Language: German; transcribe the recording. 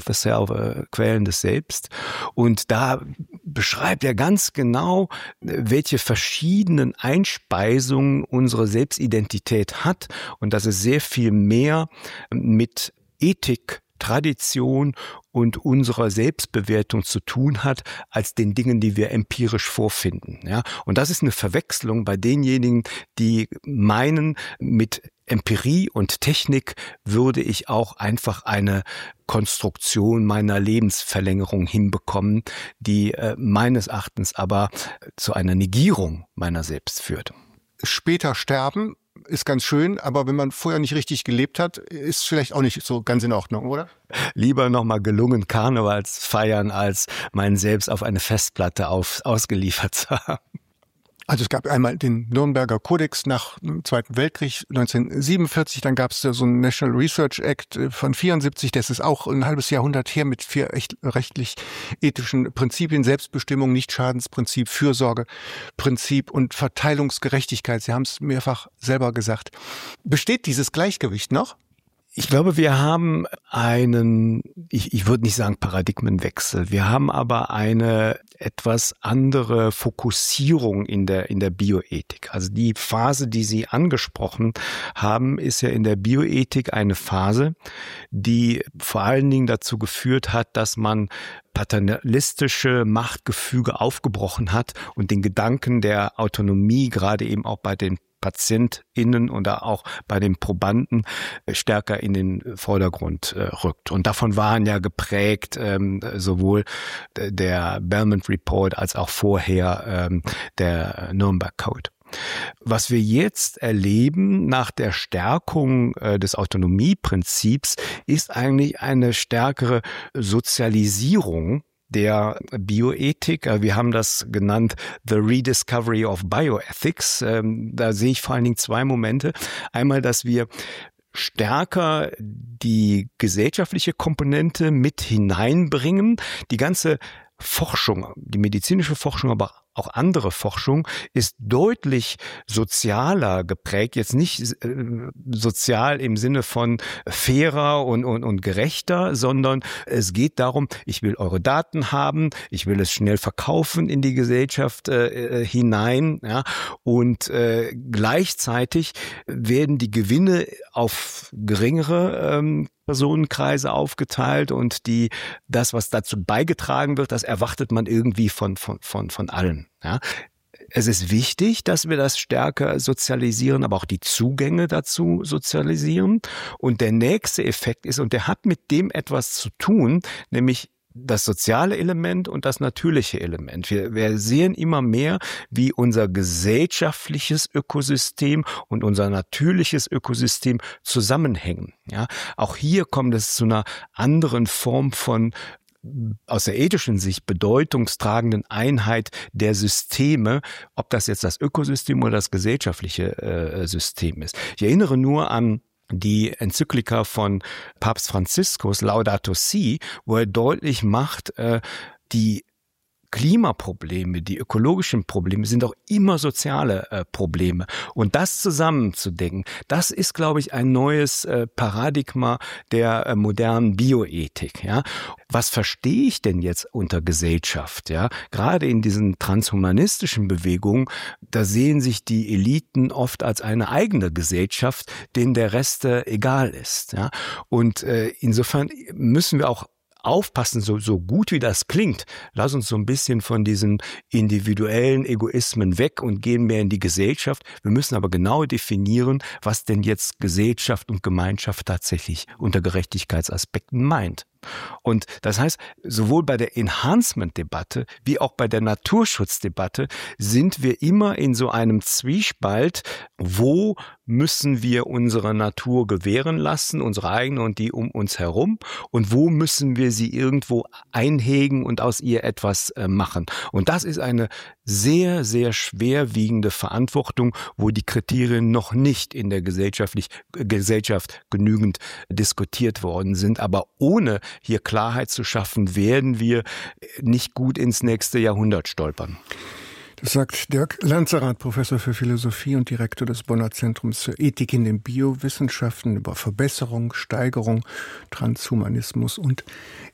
the Self, quälendes Selbst. Und da beschreibt er ganz genau, welche verschiedenen Einspeisungen unsere Selbstidentität hat und dass es sehr viel mehr mit Ethik, Tradition und unserer Selbstbewertung zu tun hat, als den Dingen, die wir empirisch vorfinden. Ja? Und das ist eine Verwechslung bei denjenigen, die meinen, mit Empirie und Technik würde ich auch einfach eine Konstruktion meiner Lebensverlängerung hinbekommen, die meines Erachtens aber zu einer Negierung meiner selbst führt. Später sterben ist ganz schön, aber wenn man vorher nicht richtig gelebt hat, ist vielleicht auch nicht so ganz in Ordnung, oder? Lieber nochmal gelungen Karnevals feiern, als meinen Selbst auf eine Festplatte ausgeliefert zu haben. Also es gab einmal den Nürnberger Kodex nach dem Zweiten Weltkrieg 1947, dann gab es so einen National Research Act von 74, das ist auch ein halbes Jahrhundert her mit 4 rechtlich-ethischen Prinzipien, Selbstbestimmung, Nichtschadensprinzip, Fürsorgeprinzip und Verteilungsgerechtigkeit. Sie haben es mehrfach selber gesagt. Besteht dieses Gleichgewicht noch? Ich glaube, wir haben einen, ich würde nicht sagen Paradigmenwechsel, wir haben aber eine etwas andere Fokussierung in der Bioethik. Also die Phase, die Sie angesprochen haben, ist ja in der Bioethik eine Phase, die vor allen Dingen dazu geführt hat, dass man paternalistische Machtgefüge aufgebrochen hat und den Gedanken der Autonomie gerade eben auch bei den PatientInnen oder auch bei den Probanden stärker in den Vordergrund rückt. Und davon waren ja geprägt sowohl der Belmont Report als auch vorher der Nürnberg Code. Was wir jetzt erleben nach der Stärkung des Autonomieprinzips ist eigentlich eine stärkere Sozialisierung der Bioethik. Wir haben das genannt The Rediscovery of Bioethics. Da sehe ich vor allen Dingen 2 Momente. Einmal, dass wir stärker die gesellschaftliche Komponente mit hineinbringen. Die ganze Forschung, die medizinische Forschung, aber auch andere Forschung ist deutlich sozialer geprägt, jetzt nicht sozial im Sinne von fairer und gerechter, sondern es geht darum, ich will eure Daten haben, ich will es schnell verkaufen in die Gesellschaft hinein, ja, und gleichzeitig werden die Gewinne auf geringere Personenkreise aufgeteilt und das, was dazu beigetragen wird, das erwartet man irgendwie von allen. Ja. Es ist wichtig, dass wir das stärker sozialisieren, aber auch die Zugänge dazu sozialisieren. Und der nächste Effekt ist, und der hat mit dem etwas zu tun, nämlich das soziale Element und das natürliche Element. Wir sehen immer mehr, wie unser gesellschaftliches Ökosystem und unser natürliches Ökosystem zusammenhängen. Ja, auch hier kommt es zu einer anderen Form von aus der ethischen Sicht bedeutungstragenden Einheit der Systeme, ob das jetzt das Ökosystem oder das gesellschaftliche System ist. Ich erinnere nur an die Enzyklika von Papst Franziskus, Laudato Si, wo er deutlich macht, die Klimaprobleme, die ökologischen Probleme sind auch immer soziale Probleme. Und das zusammenzudenken, das ist, glaube ich, ein neues Paradigma der modernen Bioethik. Ja? Was verstehe ich denn jetzt unter Gesellschaft? Ja? Gerade in diesen transhumanistischen Bewegungen, da sehen sich die Eliten oft als eine eigene Gesellschaft, denen der Rest egal ist. Ja? Und insofern müssen wir auch aufpassen, so gut wie das klingt, lass uns so ein bisschen von diesen individuellen Egoismen weg und gehen mehr in die Gesellschaft. Wir müssen aber genau definieren, was denn jetzt Gesellschaft und Gemeinschaft tatsächlich unter Gerechtigkeitsaspekten meint. Und das heißt, sowohl bei der Enhancement-Debatte wie auch bei der Naturschutzdebatte sind wir immer in so einem Zwiespalt, wo müssen wir unsere Natur gewähren lassen, unsere eigene und die um uns herum, und wo müssen wir sie irgendwo einhegen und aus ihr etwas machen. Und das ist eine sehr, sehr schwerwiegende Verantwortung, wo die Kriterien noch nicht in der Gesellschaft genügend diskutiert worden sind. Aber ohne hier Klarheit zu schaffen, werden wir nicht gut ins nächste Jahrhundert stolpern. Das sagt Dirk Lanzerath, Professor für Philosophie und Direktor des Bonner Zentrums für Ethik in den Biowissenschaften, über Verbesserung, Steigerung, Transhumanismus und